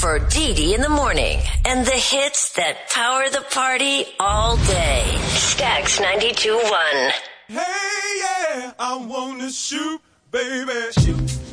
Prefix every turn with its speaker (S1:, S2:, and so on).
S1: for Dee Dee in the morning and the hits that power the party all day. Stax 92.1.
S2: Hey, yeah, I wanna shoot, baby. Shoot.